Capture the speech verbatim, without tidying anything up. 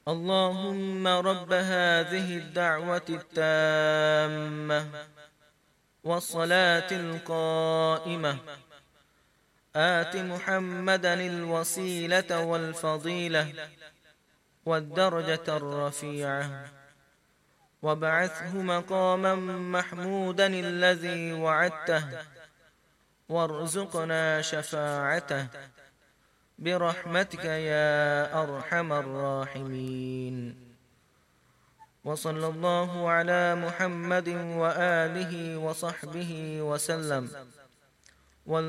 اللهم رب هذه الدعوة التامة والصلاة القائمة آت محمدا الوسيلة والفضيلة والدرجة الرفيعة وابعثه مقاما محمودا الذي وعدته وارزقنا شفاعته برحمتك يا أرحم الراحمين. وصلى الله على محمد وآله وصحبه وسلم